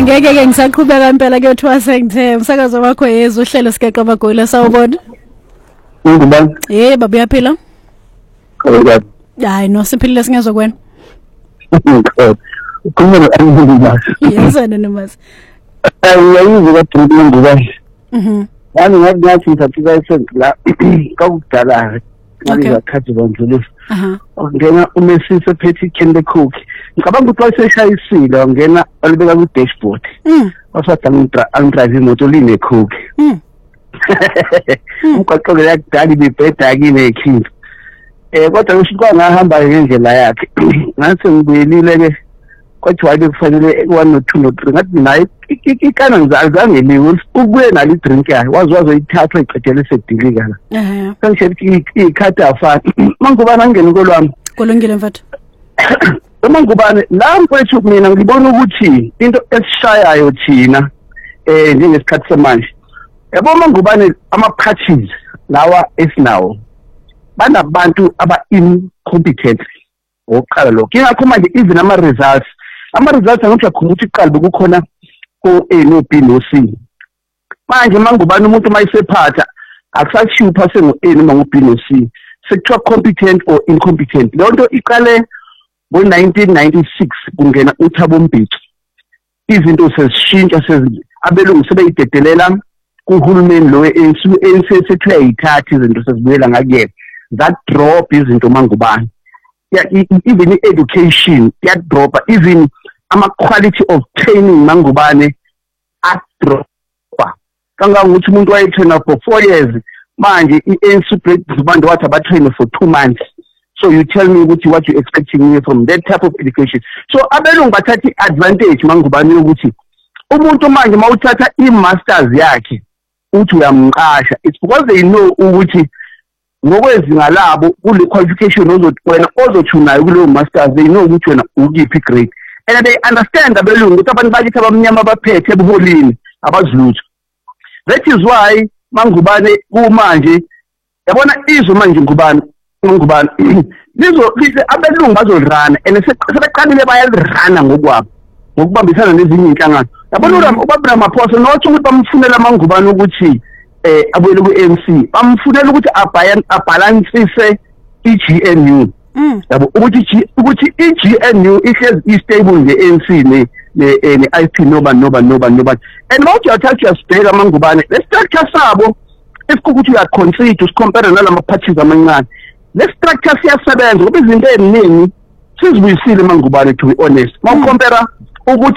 Ngeke ngisaqhubeka impela kuyothiwa sengithe umsakazo wakho yezwe uhlelo sikeqa amagoli sawubona. Ngubani? Baba uyaphila? Kahle. Hayi no siphilile singezwe kwena. Ukhuluma angibulasi. Yenzani nomasi? Ayizwe kaDrudu ngubani? Yami ngathi ngithatha isentla kakudala. Ngakhathi bandlulisa. Ngena uMessi sephethe ikhende cook. Ngicabanga ukuthi wayeseshayisile ngena alibeka ku dashboard. Wasathi angidrive imoto line cook. Umqoqo yakudala ibibheda kine ikhindi. Kodwa ushiqwa ngahamba ngendlela yakhe. Ngathi ngibuyelile ke kwathi wabe kufanele 1 no 2 no 3 ngathi naye ikana ngizange liwe ubuye nali drink yakhe wazi ithathwa iqedele sedilika la. Kangisho ikhathi afana mangubani angene kolwami kolongile mfethu. Mangubani la mfethu mina ngibona ukuthi into esishayayo thina njengesikhathi semanje yabo mangubani ama parties lawa esinawo banabantu aba incompetent oqala lo ngakho manje even ama results angithi akhuluma ukuthi iqala bekukhona ko A no B no C manje mangubani umuntu mayisephatha akusashupha sengo A noma ngo B no C sekuthiwa competent or incompetent lonto iqale ngo-1996 kungena uThabo Mbeki izinto sezishintsha abelungu sebeyidedelela kuhulumeni lo ANC sethu yayithatha izinto sezibuyela ngakuyena that drop izinto mangubani even education drop even ama quality of training mangubane dropa kangangokuthi umuntu wayetraina for 4 years manje iANC break abantu wathi abatrain for 2 months so you tell me what you expecting me from that type of education so abelungu bathatha advantage mangubane ukuthi umuntu manje mawuthatha imasters yakhe uthi uyamqasha it's because they know ukuthi ngokwezinga labo kule qualification wena ozothunayo kulo masters they know ukuthi wena ukuphi grade and they understand abelungu ukuthi abantu bakithi abamnyama baphethe ebuholini abazilutho that is why mangubane kumanje yabona izwe manje ngubani abelungu bazolirana and sebeqalile bayalirana ngokwabo ngokubambisana nezinye inhlangano yabona ubabula maphoso nothi ukuthi bamfunela mangubane ukuthi abuyele ku-ANC bamfunela ukuthi abalansise i-GNU yabo ukuthi i-GNU ihlezi istable nge-ANC ne-IP noba and mawuthi uyathatha uyasibheka mangubane le-structure sabo esikukuthi uyaconsider usicompare nalama parties amancane le-structure siyasebenza ngoba izinto eziningi sizibuyisile mangubane to be honest mawucompare ukuthi